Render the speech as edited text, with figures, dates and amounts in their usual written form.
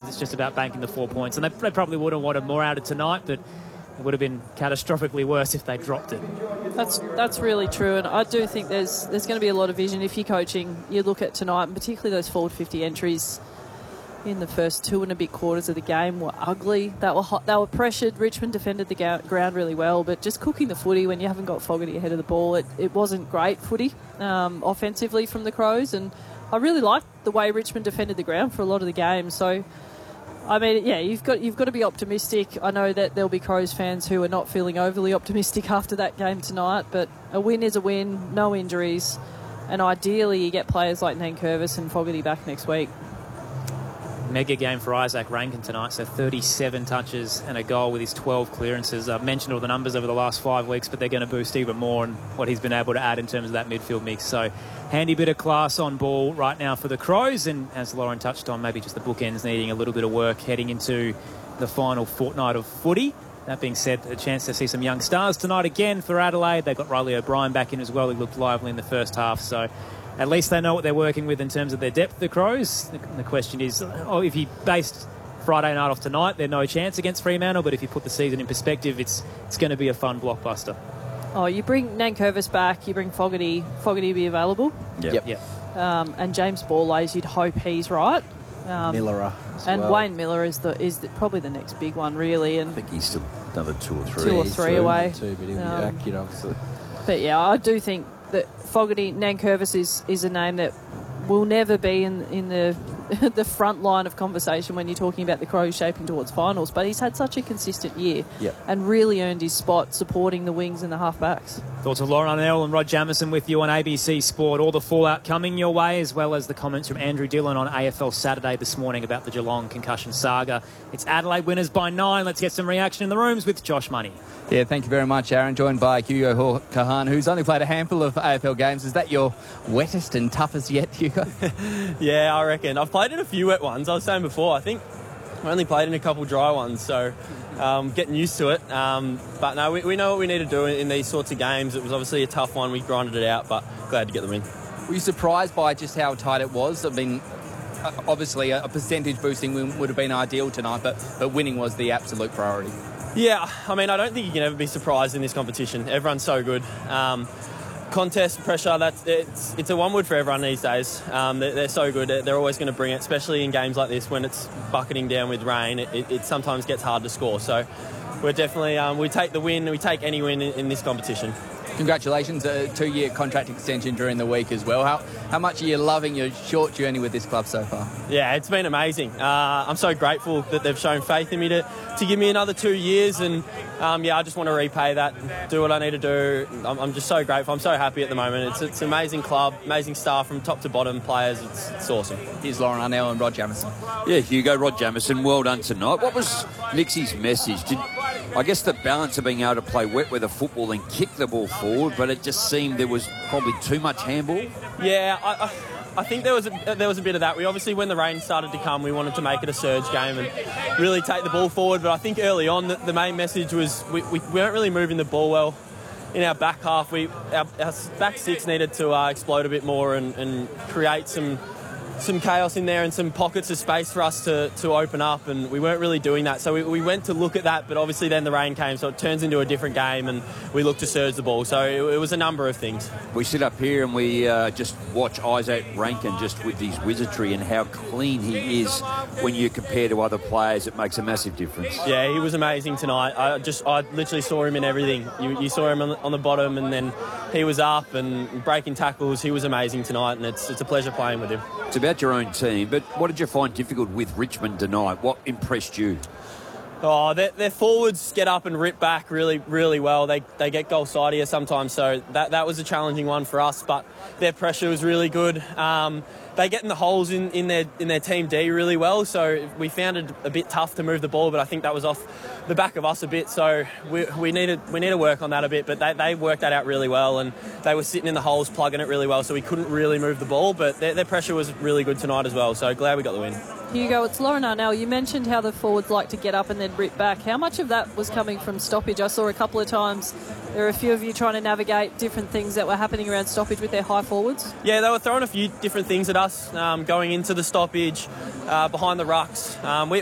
it's just about banking the 4 points. And they probably would have wanted more out of tonight, but it would have been catastrophically worse if they dropped it. That's really true, and I do think there's going to be a lot of vision if you're coaching. You look at tonight, and particularly those forward 50 entries in the first 2 and a bit quarters of the game were ugly. They were hot, they were pressured. Richmond defended the ground really well, but just cooking the footy when you haven't got Fogarty ahead of the ball, it wasn't great footy offensively from the Crows, and I really liked the way Richmond defended the ground for a lot of the game. So, I mean, yeah, you've got to be optimistic. I know that there'll be Crows fans who are not feeling overly optimistic after that game tonight, but a win is a win, no injuries, and ideally you get players like Nankervis and Fogarty back next week. Mega game for Isaac Rankin tonight, so 37 touches and a goal with his 12 clearances. I've mentioned all the numbers over the last 5 weeks, but they're going to boost even more in what he's been able to add in terms of that midfield mix. So handy bit of class on ball right now for the Crows, and as Lauren touched on, maybe just the bookends needing a little bit of work heading into the final fortnight of footy. That being said, a chance to see some young stars tonight again for Adelaide. They've got Riley O'Brien back in as well. He looked lively in the first half, so at least they know what they're working with in terms of their depth, the Crows. The question is, if you based Friday night off tonight, they're no chance against Fremantle, but if you put the season in perspective, it's going to be a fun blockbuster. Oh, you bring Nankervis back, you bring Fogarty to be available. Yep. And James Borlase, you'd hope he's right. Miller and well. Wayne Miller is probably the next big one, really. And I think he's still another 2 or 3. 2 or 3 away. But he'll be back, obviously. But yeah, I do think that Fogarty, Nankervis is a name that will never be in the the front line of conversation when you're talking about the Crows shaping towards finals. But he's had such a consistent year and really earned his spot supporting the wings and the half-backs. Thoughts of Lauren Arnell and Rod Jamieson with you on ABC Sport. All the fallout coming your way, as well as the comments from Andrew Dillon on AFL Saturday this morning about the Geelong concussion saga. It's Adelaide winners by 9. Let's get some reaction in the rooms with Josh Money. Yeah, thank you very much, Aaron. Joined by Hugo Kahan, who's only played a handful of AFL games. Is that your wettest and toughest yet, Hugo? Yeah, I reckon. I've played in a few wet ones. I was saying before, I think I only played in a couple dry ones, so getting used to it. But no, we know what we need to do in these sorts of games. It was obviously a tough one. We grinded it out, but glad to get the win. Were you surprised by just how tight it was? I mean, obviously a percentage boosting win would have been ideal tonight, but winning was the absolute priority. Yeah, I mean, I don't think you can ever be surprised in this competition. Everyone's so good. Contest pressure, it's a one word for everyone these days. They're so good. They're always going to bring it, especially in games like this when it's bucketing down with rain. It sometimes gets hard to score. So we're definitely we take the win. We take any win in this competition. Congratulations, a 2-year contract extension during the week as well. How much are you loving your short journey with this club so far? Yeah, it's been amazing. I'm so grateful that they've shown faith in me to give me another 2 years, and I just want to repay that, do what I need to do. I'm just so grateful. I'm so happy at the moment. It's an amazing club, amazing staff from top to bottom, players. It's awesome. Here's Lauren Arnell and Rod Jamieson. Yeah, Hugo, Rod Jamieson, well done tonight. What was Nixie's message? I guess the balance of being able to play wet weather football and kick the ball forward, but it just seemed there was probably too much handball. Yeah, I think there was a bit of that. We obviously, when the rain started to come, we wanted to make it a surge game and really take the ball forward. But I think early on, the main message was we weren't really moving the ball well in our back half. Our back six needed to explode a bit more and create some chaos in there and some pockets of space for us to open up, and we weren't really doing that. So we went to look at that, but obviously then the rain came, so it turns into a different game, and we looked to surge the ball. So it was a number of things. We sit up here and we just watch Isaac Rankin just with his wizardry and how clean he is. When you compare to other players, it makes a massive difference. Yeah, he was amazing tonight. I literally saw him in everything. You saw him on the bottom, and then he was up and breaking tackles. He was amazing tonight, and it's a pleasure playing with him. It's about your own team, but what did you find difficult with Richmond tonight? What impressed you? Oh, their forwards get up and rip back really, really well. They get goal side here sometimes, so that was a challenging one for us. But their pressure was really good. They get in the holes in their team D really well, so we found it a bit tough to move the ball. But I think that was off the back of us a bit, so we need to work on that a bit. But they worked that out really well, and they were sitting in the holes plugging it really well, so we couldn't really move the ball. But their pressure was really good tonight as well. So glad we got the win. Hugo, it's Lauren Arnell. You mentioned how the forwards like to get up and then rip back. How much of that was coming from stoppage? I saw a couple of times there were a few of you trying to navigate different things that were happening around stoppage with their high forwards. Yeah, they were throwing a few different things at us going into the stoppage, behind the rucks.